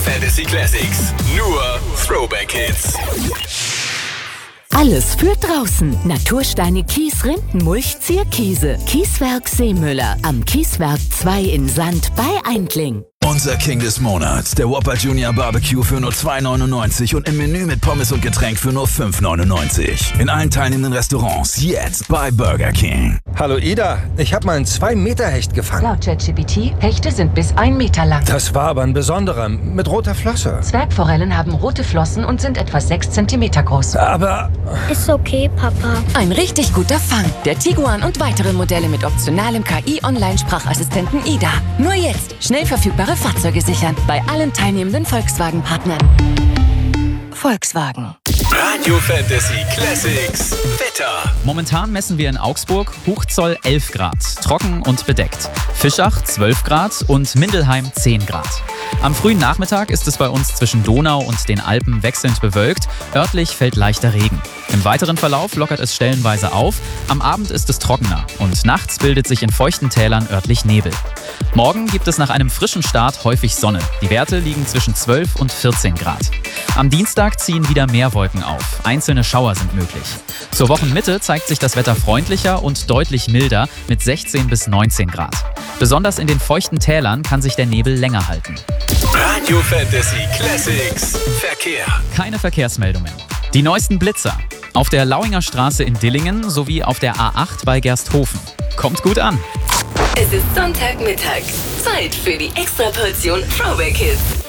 Fantasy Classics. Nur Throwback Hits. Alles für draußen. Natursteine, Kies, Rindenmulch, Zierkiese. Kieswerk Seemüller. Am Kieswerk 2 in Sand bei Eindling. Unser King des Monats, der Whopper Junior Barbecue für nur 2,99 und im Menü mit Pommes und Getränk für nur 5,99. In allen teilnehmenden Restaurants jetzt bei Burger King. Hallo Ida, ich habe mal einen 2-Meter-Hecht gefangen. Laut ChatGPT, Hechte sind bis 1 Meter lang. Das war aber ein besonderer, mit roter Flosse. Zwergforellen haben rote Flossen und sind etwa 6 Zentimeter groß. Aber Ist okay, Papa. Ein richtig guter Fang. Der Tiguan und weitere Modelle mit optionalem KI-Online-Sprachassistenten Ida. Nur jetzt. Schnell verfügbare Fahrzeuge sichern. Bei allen teilnehmenden Volkswagen-Partnern. Volkswagen. Radio Fantasy Classics. Wetter. Momentan messen wir in Augsburg Hochzoll 11 Grad, trocken und bedeckt. Fischach 12 Grad und Mindelheim 10 Grad. Am frühen Nachmittag ist es bei uns zwischen Donau und den Alpen wechselnd bewölkt. Örtlich fällt leichter Regen. Im weiteren Verlauf lockert es stellenweise auf. Am Abend ist es trockener und nachts bildet sich in feuchten Tälern örtlich Nebel. Morgen gibt es nach einem frischen Start häufig Sonne. Die Werte liegen zwischen 12 und 14 Grad. Am Dienstag ziehen wieder mehr Wolken auf. Einzelne Schauer sind möglich. Zur Wochenmitte zeigt sich das Wetter freundlicher und deutlich milder mit 16 bis 19 Grad. Besonders in den feuchten Tälern kann sich der Nebel länger halten. Radio Fantasy Classics. Verkehr. Keine Verkehrsmeldungen. Die neuesten Blitzer. Auf der Lauinger Straße in Dillingen sowie auf der A8 bei Gersthofen. Kommt gut an. Es ist Sonntagmittag. Zeit für die Extraportion Throwback Hits.